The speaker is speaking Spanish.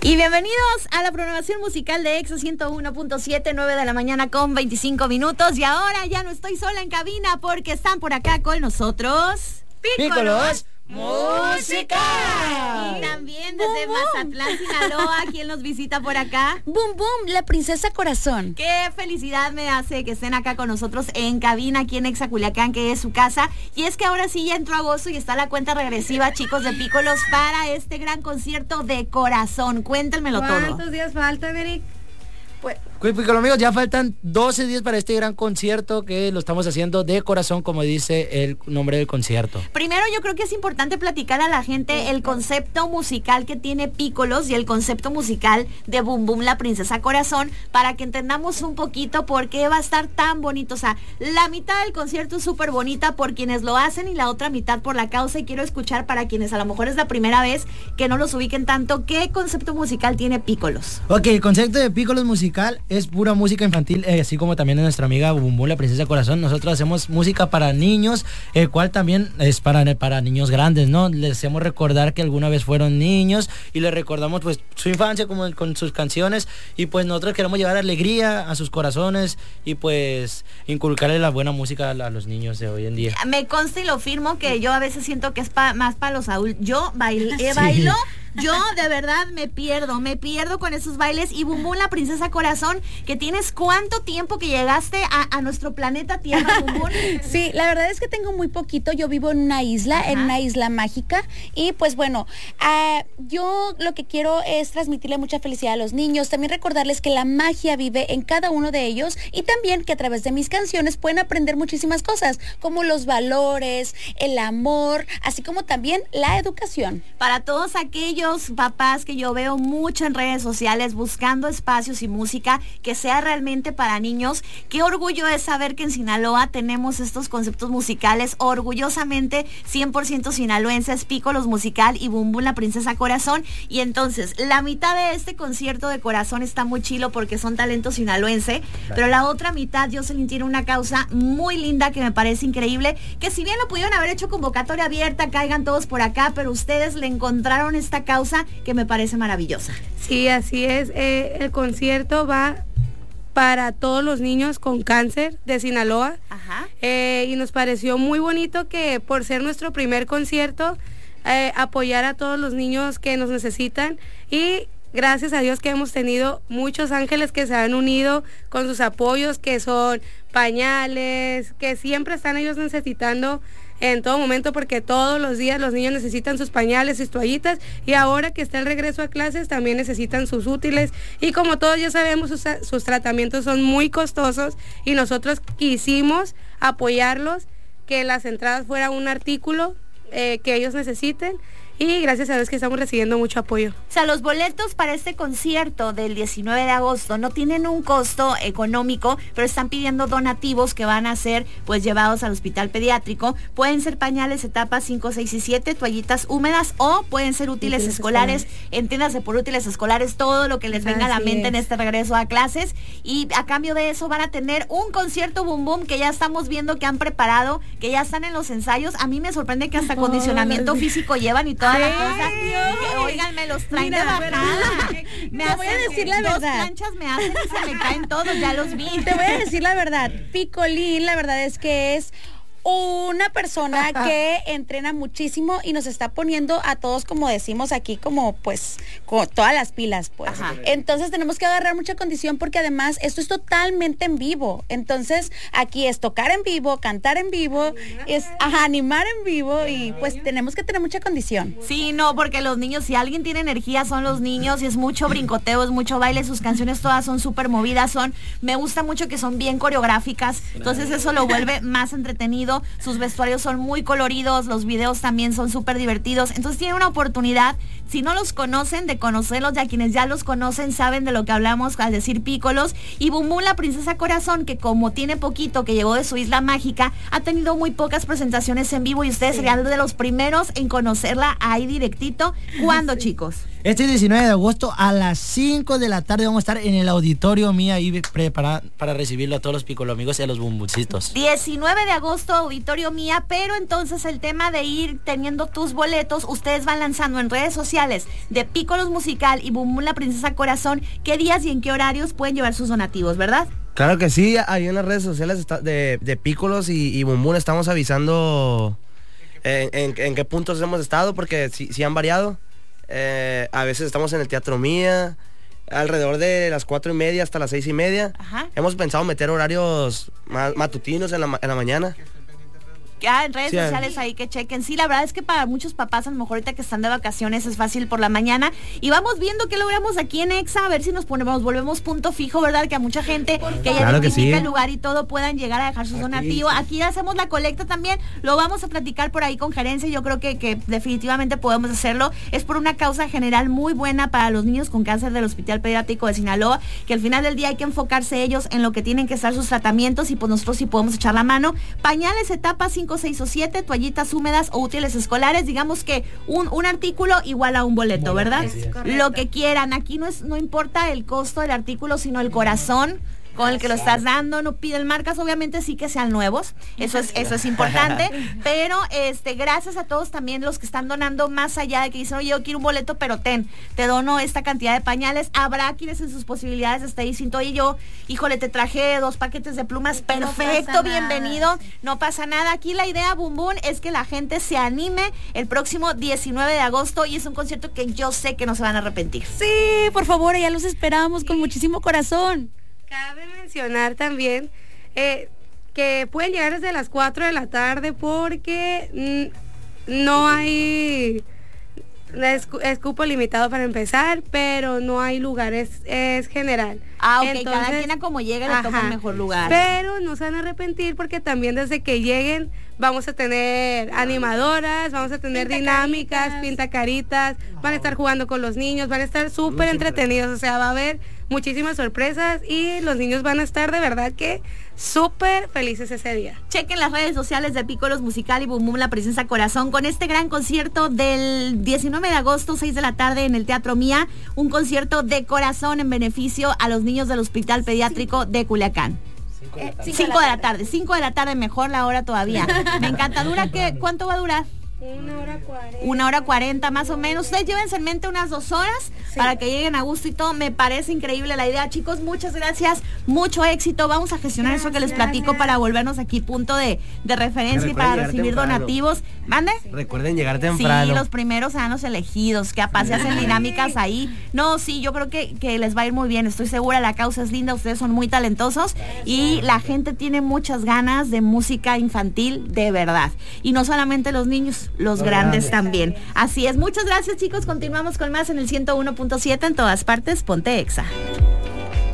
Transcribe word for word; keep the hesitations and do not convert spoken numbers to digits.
Y bienvenidos a la programación musical de Exa ciento uno punto siete, nueve de la mañana con veinticinco minutos. Y ahora ya no estoy sola en cabina porque están por acá con nosotros Pícolos Música. Y también desde boom, Mazatlán, Sinaloa, ¿quién nos visita por acá? Boom Boom, la princesa corazón. Qué felicidad me hace que estén acá con nosotros en cabina, aquí en Exa Culiacán, que es su casa. Y es que ahora sí ya entró agosto y está la cuenta regresiva, chicos de Pícolos, para este gran concierto de corazón. Cuéntenmelo todo. ¿Cuántos días faltan, Eric? Pues, Pícolos amigos, ya faltan doce días para este gran concierto que lo estamos haciendo de corazón, como dice el nombre del concierto. Primero, yo creo que es importante platicar a la gente el concepto musical que tiene Pícolos y el concepto musical de Boom Boom, la princesa corazón, para que entendamos un poquito por qué va a estar tan bonito. O sea, la mitad del concierto es súper bonita por quienes lo hacen y la otra mitad por la causa. Y quiero escuchar para quienes a lo mejor es la primera vez que no los ubiquen tanto, ¿qué concepto musical tiene Pícolos? Ok, el concepto de Pícolos musical es pura música infantil, eh, así como también nuestra amiga Boom Boom, la princesa corazón. Nosotros hacemos música para niños, el cual también es para, para niños grandes, ¿no? Les hacemos recordar que alguna vez fueron niños y les recordamos pues su infancia como con sus canciones, y pues nosotros queremos llevar alegría a sus corazones y pues inculcarle la buena música a, a los niños de hoy en día. Me consta y lo firmo que yo a veces siento que es pa, más para los adultos. Yo bailé, sí. bailo Yo de verdad me pierdo, me pierdo con esos bailes. Y Boom Boom, la princesa corazón, que tienes cuánto tiempo que llegaste a, a nuestro planeta Tierra, Boom Boom. Sí, la verdad es que tengo muy poquito. Yo vivo en una isla, Ajá. en una isla mágica. Y pues bueno, uh, yo lo que quiero es transmitirle mucha felicidad a los niños. También recordarles que la magia vive en cada uno de ellos. Y también que a través de mis canciones pueden aprender muchísimas cosas, como los valores, el amor, así como también la educación. Para todos aquellos papás que yo veo mucho en redes sociales buscando espacios y música que sea realmente para niños, qué orgullo es saber que en Sinaloa tenemos estos conceptos musicales, orgullosamente cien por ciento sinaloenses, Pícolos musical y Boom Boom, la princesa corazón. Y entonces la mitad de este concierto de corazón está muy chilo porque son talento sinaloense, claro. Pero la otra mitad, Jocelyn, tiene una causa muy linda que me parece increíble, que si bien lo pudieron haber hecho convocatoria abierta, caigan todos por acá, pero ustedes le encontraron esta causa que me parece maravillosa. Sí, así es. Eh, el concierto va para todos los niños con cáncer de Sinaloa. Ajá. Eh, y nos pareció muy bonito que por ser nuestro primer concierto, eh, apoyar a todos los niños que nos necesitan, y gracias a Dios que hemos tenido muchos ángeles que se han unido con sus apoyos, que son pañales, que siempre están ellos necesitando en todo momento, porque todos los días los niños necesitan sus pañales, sus toallitas, y ahora que está el regreso a clases también necesitan sus útiles, y como todos ya sabemos, sus, sus tratamientos son muy costosos, y nosotros quisimos apoyarlos, que las entradas fuera un artículo eh, que ellos necesiten, y gracias a Dios que estamos recibiendo mucho apoyo. O sea, los boletos para este concierto del diecinueve de agosto no tienen un costo económico, pero están pidiendo donativos que van a ser pues llevados al hospital pediátrico. Pueden ser pañales etapas cinco, seis y siete, toallitas húmedas, o pueden ser útiles, útiles escolares. escolares. Entiéndase por útiles escolares todo lo que les venga Así a la mente es. en este regreso a clases. Y a cambio de eso van a tener un concierto Boom Boom que ya estamos viendo que han preparado, que ya están en los ensayos. A mí me sorprende que hasta oh, acondicionamiento Dios. físico llevan y todo. Toda la cosa, que, oigan, me los traen Mira, de bajada. Me te voy a decir la dos verdad. Dos planchas me hacen y se me caen todos, ya los vi. Te voy a decir la verdad. Picolín, la verdad es que es una persona que entrena muchísimo y nos está poniendo a todos, como decimos aquí, como pues con todas las pilas, pues. Ajá. Entonces tenemos que agarrar mucha condición, porque además esto es totalmente en vivo. Entonces aquí es tocar en vivo, cantar en vivo, animar. es ajá, animar en vivo, y pues tenemos que tener mucha condición. Sí, no, porque los niños, si alguien tiene energía, son los niños, y es mucho brincoteo, es mucho baile, sus canciones todas son súper movidas, son, me gusta mucho que son bien coreográficas, entonces eso lo vuelve más entretenido. Sus vestuarios son muy coloridos, los videos también son súper divertidos, entonces tienen una oportunidad, si no los conocen, de conocerlos, ya quienes ya los conocen saben de lo que hablamos al decir Pícolos. Y Boom Boom, la princesa corazón, que como tiene poquito que llegó de su isla mágica, ha tenido muy pocas presentaciones en vivo, y ustedes sí. serían de los primeros en conocerla ahí directito. ¿Cuándo, sí. chicos? Este diecinueve de agosto a las cinco de la tarde vamos a estar en el auditorio Mía ahí preparada para recibirlo a todos los Piccolo amigos y a los bumbucitos. diecinueve de agosto, auditorio Mía, pero entonces el tema de ir teniendo tus boletos, ustedes van lanzando en redes sociales de Piccolos Musical y Bum Bum la Princesa Corazón, qué días y en qué horarios pueden llevar sus donativos, ¿verdad? Claro que sí, ahí en las redes sociales está de, de Piccolos y, y Bum Bum estamos avisando en, en, en qué puntos hemos estado, porque sí, sí han variado. Eh, a veces estamos en el Teatro Mía, alrededor de las cuatro y media hasta las seis y media. Ajá. Hemos pensado meter horarios más matutinos en la, en la mañana. Ya en redes Sí, sociales ahí que chequen. Sí, la verdad es que para muchos papás a lo mejor ahorita que están de vacaciones es fácil por la mañana. Y vamos viendo qué logramos aquí en Exa, a ver si nos ponemos, volvemos punto fijo, ¿verdad? Que a mucha gente que ya Claro que identifica sí. el lugar y todo puedan llegar a dejar sus donativos. Aquí hacemos la colecta también, lo vamos a platicar por ahí con gerencia. Yo creo que, que definitivamente podemos hacerlo. Es por una causa general muy buena para los niños con cáncer del Hospital Pediátrico de Sinaloa, que al final del día hay que enfocarse ellos en lo que tienen que estar sus tratamientos y pues nosotros sí podemos echar la mano. Pañales, etapas cinco, seis o siete, toallitas húmedas o útiles escolares, digamos que un, un artículo igual a un boleto, ¿verdad? Lo que quieran, aquí no es, no importa el costo del artículo, sino el corazón con el que lo estás dando. No piden marcas, obviamente sí que sean nuevos, eso es eso es importante, pero este gracias a todos también los que están donando, más allá de que dicen, oye, yo quiero un boleto, pero ten, te dono esta cantidad de pañales. Habrá quienes en sus posibilidades hasta diciendo, oye, yo, híjole, te traje dos paquetes de plumas, perfecto, pasa bienvenido, nada. no pasa nada. Aquí la idea, Bum Bum, es que la gente se anime el próximo diecinueve de agosto y es un concierto que yo sé que no se van a arrepentir. Sí, por favor, ya los esperamos con muchísimo corazón. Cabe mencionar también eh, que pueden llegar desde las cuatro de la tarde porque mm, no hay es, es cupo limitado para empezar, pero no hay lugares, es general. Ah, ok, Entonces, cada quien a como llegue le toca ajá, el mejor lugar. Pero no se van a arrepentir porque también desde que lleguen vamos a tener animadoras, vamos a tener dinámicas, pintacaritas, van a estar jugando con los niños, van a estar súper entretenidos, o sea, va a haber muchísimas sorpresas y los niños van a estar de verdad que súper felices ese día. Chequen las redes sociales de Piccolos Musical y Bum Bum la Princesa Corazón con este gran concierto del diecinueve de agosto, seis de la tarde en el Teatro Mía, un concierto de corazón en beneficio a los niños del Hospital Pediátrico de Culiacán. cinco de la tarde, cinco de la tarde, mejor la hora todavía. Me encanta. ¿Dura qué? ¿Cuánto va a durar? Una hora cuarenta. Una hora cuarenta más o menos. Ustedes llévense en mente unas dos horas Sí. para que lleguen a gusto y todo. Me parece increíble la idea, chicos. Muchas gracias, mucho éxito. Vamos a gestionar eso que les Gracias. platico para volvernos aquí punto de, de referencia y para llegar recibir temprano. donativos. ¿Mande? Recuerden llegar temprano. Sí, los primeros serán los elegidos, que capaz se hacen dinámicas ahí. No, sí, yo creo que, que les va a ir muy bien, estoy segura, la causa es linda, ustedes son muy talentosos y la gente tiene muchas ganas de música infantil de verdad. Y no solamente los niños, los grandes también. Así es, muchas gracias chicos, continuamos con más en el ciento uno punto siete en todas partes, ponte Exa.